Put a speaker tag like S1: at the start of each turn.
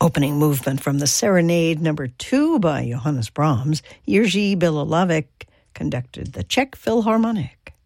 S1: Opening movement from the Serenade No. 2 by Johannes Brahms, Jiří Bilolavec conducted the Czech Philharmonic.